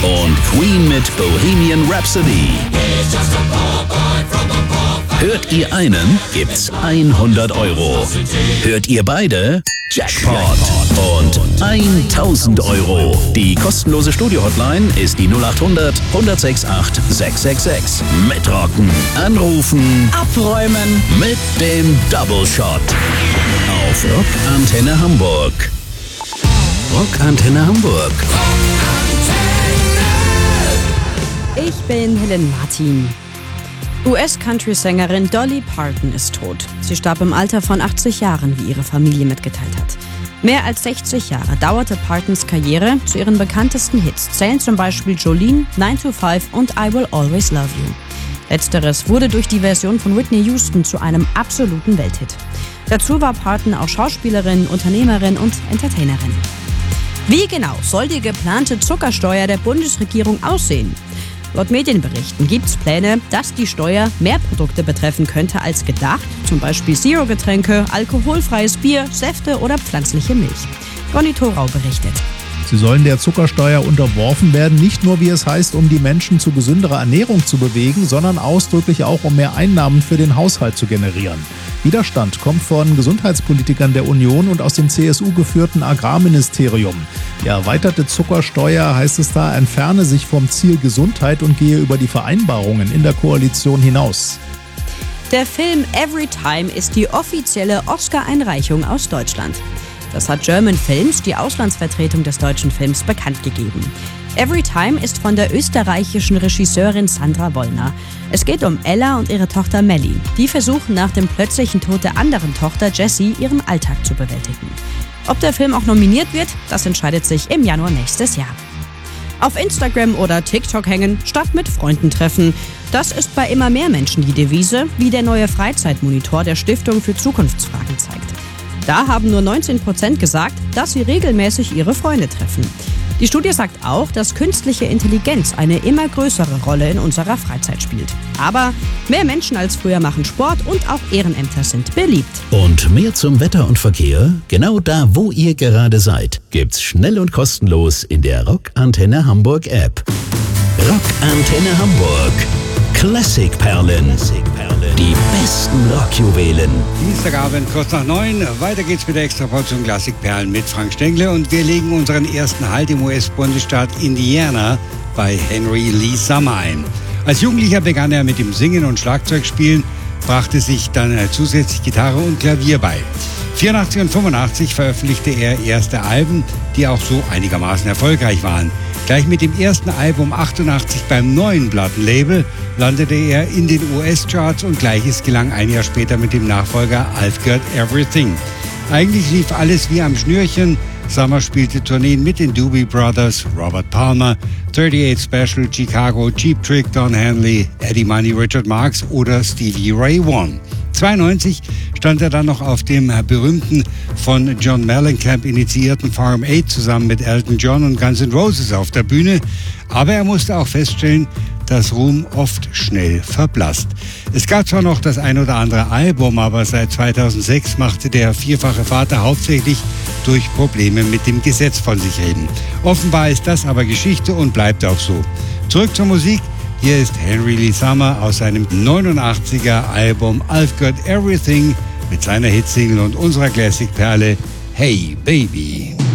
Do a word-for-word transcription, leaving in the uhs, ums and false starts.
und Queen mit Bohemian Rhapsody. Hört ihr einen, gibt's hundert Euro. Hört ihr beide? Jackpot. Und tausend Euro. Die kostenlose Studio-Hotline ist die null acht hundert, hundertsechsundachtzig, sechshundertsechsundsechzig. Mitrocken, anrufen, abräumen mit dem Double Shot. Auf Rock Antenne Hamburg. Rock Antenne Hamburg. Ich bin Helen Martin. U S-Country-Sängerin Dolly Parton ist tot. Sie starb im Alter von achtzig Jahren, wie ihre Familie mitgeteilt hat. Mehr als sechzig Jahre dauerte Partons Karriere. Zu ihren bekanntesten Hits zählen zum Beispiel Jolene, nine to five und I Will Always Love You. Letzteres wurde durch die Version von Whitney Houston zu einem absoluten Welthit. Dazu war Parton auch Schauspielerin, Unternehmerin und Entertainerin. Wie genau soll die geplante Zuckersteuer der Bundesregierung aussehen? Laut Medienberichten gibt es Pläne, dass die Steuer mehr Produkte betreffen könnte als gedacht, zum Beispiel Zero-Getränke, alkoholfreies Bier, Säfte oder pflanzliche Milch. Ronny Thorau berichtet. Sie sollen der Zuckersteuer unterworfen werden, nicht nur, wie es heißt, um die Menschen zu gesünderer Ernährung zu bewegen, sondern ausdrücklich auch, um mehr Einnahmen für den Haushalt zu generieren. Widerstand kommt von Gesundheitspolitikern der Union und aus dem C S U-geführten Agrarministerium. Die erweiterte Zuckersteuer, heißt es da, entferne sich vom Ziel Gesundheit und gehe über die Vereinbarungen in der Koalition hinaus. Der Film Every Time ist die offizielle Oscar-Einreichung aus Deutschland. Das hat German Films, die Auslandsvertretung des deutschen Films, bekannt gegeben. Every Time ist von der österreichischen Regisseurin Sandra Wollner. Es geht um Ella und ihre Tochter Melly. Die versuchen nach dem plötzlichen Tod der anderen Tochter Jessie ihren Alltag zu bewältigen. Ob der Film auch nominiert wird, das entscheidet sich im Januar nächstes Jahr. Auf Instagram oder TikTok hängen statt mit Freunden treffen. Das ist bei immer mehr Menschen die Devise, wie der neue Freizeitmonitor der Stiftung für Zukunftsfragen zeigt. Da haben nur neunzehn Prozent gesagt, dass sie regelmäßig ihre Freunde treffen. Die Studie sagt auch, dass künstliche Intelligenz eine immer größere Rolle in unserer Freizeit spielt. Aber mehr Menschen als früher machen Sport und auch Ehrenämter sind beliebt. Und mehr zum Wetter und Verkehr? Genau da, wo ihr gerade seid, gibt's schnell und kostenlos in der Rock Antenne Hamburg App. Rock Antenne Hamburg. Klassikperlen. Die besten Rockjuwelen. Dienstagabend kurz nach neun. Weiter geht's mit der Extraportion Klassikperlen mit Frank Stengler und wir legen unseren ersten Halt im U S-Bundesstaat Indiana bei Henry Lee Summer ein. Als Jugendlicher begann er mit dem Singen und Schlagzeugspielen, brachte sich dann zusätzlich Gitarre und Klavier bei. vierundachtzig und fünfundachtzig veröffentlichte er erste Alben, die auch so einigermaßen erfolgreich waren. Gleich mit dem ersten Album achtundachtzig beim neuen Plattenlabel landete er in den U S-Charts und Gleiches gelang ein Jahr später mit dem Nachfolger I've Got Everything. Eigentlich lief alles wie am Schnürchen. Summer spielte Tourneen mit den Doobie Brothers, Robert Palmer, achtundachtzig Special, Chicago, Cheap Trick, Don Henley, Eddie Money, Richard Marx oder Stevie Ray Vaughan. zweiundneunzig stand er dann noch auf dem berühmten, von John Mellencamp initiierten Farm aid zusammen mit Elton John und Guns N' Roses auf der Bühne. Aber er musste auch feststellen, dass Ruhm oft schnell verblasst. Es gab zwar noch das ein oder andere Album, aber seit zweitausendsechs machte der vierfache Vater hauptsächlich durch Probleme mit dem Gesetz von sich reden. Offenbar ist das aber Geschichte und bleibt auch so. Zurück zur Musik. Hier ist Henry Lee Summer aus seinem neunundachtziger Album I've Got Everything mit seiner Hitsingle und unserer Classic-Perle Hey Baby.